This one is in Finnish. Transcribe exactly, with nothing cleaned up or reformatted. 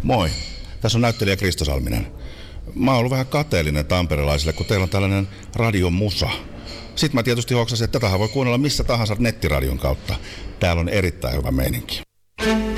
Moi, tässä on näyttelijä Kristo Salminen. Mä oon ollut vähän kateellinen tamperelaisille, kun teillä on tällainen radiomusa. Sitten mä tietysti hoksasin, että tätähän voi kuunnella missä tahansa nettiradion kautta. Täällä on erittäin hyvä meininki.